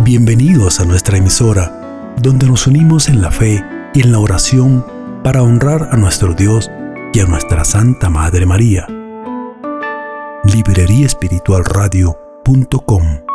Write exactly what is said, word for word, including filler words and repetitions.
Bienvenidos a nuestra emisora, donde nos unimos en la fe y en la oración para honrar a nuestro Dios y a nuestra Santa Madre María. Librería Espiritual Radio punto com